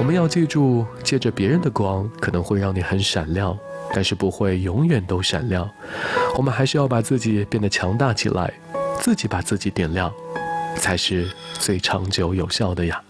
们要记住，借着别人的光可能会让你很闪亮，但是不会永远都闪亮。我们还是要把自己变得强大起来，自己把自己点亮，才是最长久有效的呀。